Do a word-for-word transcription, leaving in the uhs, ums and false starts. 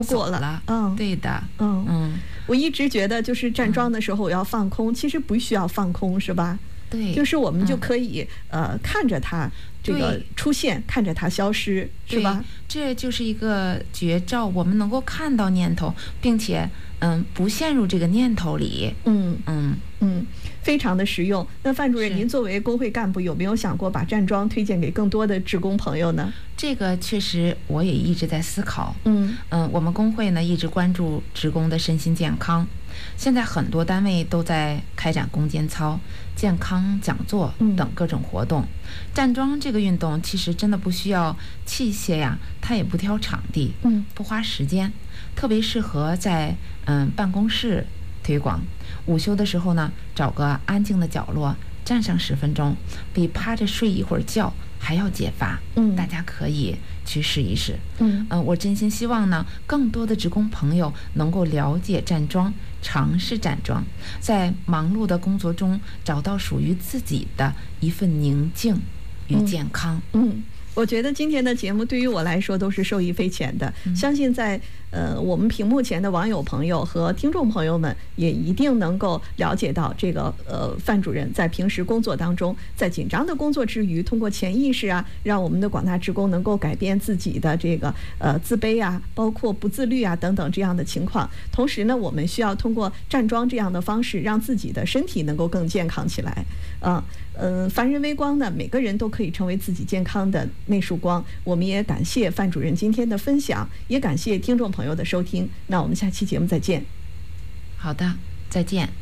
过了， 嗯， 对的， 嗯嗯， 我一直觉得就是站桩的时候我要放空，其实不需要放空，是吧？ 对， 就是我们就可以、嗯、呃看着它这个出现，看着它消失，是吧？ 这就是一个绝招，我们能够看到念头，并且嗯不陷入这个念头里。 嗯嗯嗯，非常的实用。那范主任，您作为工会干部，有没有想过把站桩推荐给更多的职工朋友呢？ 这个确实我也一直在思考。 嗯嗯，我们工会呢一直关注职工的身心健康，现在很多单位都在开展攻坚操、健康讲座等各种活动。嗯、站桩这个运动其实真的不需要器械呀，它也不挑场地， 嗯， 不花时间，特别适合在嗯办公室推广。午休的时候呢，找个安静的角落站上十分钟，比趴着睡一会儿觉还要解乏。 嗯， 大家可以去试一试。 嗯、 呃，我真心希望呢，更多的职工朋友能够了解站桩，尝试站桩，在忙碌的工作中找到属于自己的一份宁静与健康。 嗯。嗯，我觉得今天的节目对于我来说都是受益匪浅的， 嗯、 相信在呃我们屏幕前的网友朋友和听众朋友们也一定能够了解到这个呃范主任在平时工作当中，在紧张的工作之余，通过潜意识啊，让我们的广大职工能够改变自己的这个呃自卑啊，包括不自律啊等等这样的情况。同时呢，我们需要通过站桩这样的方式，让自己的身体能够更健康起来。啊、呃，嗯，凡人微光呢，每个人都可以成为自己健康的那束光。我们也感谢范主任今天的分享，也感谢听众朋友的收听。那我们下期节目再见。 好的，再见。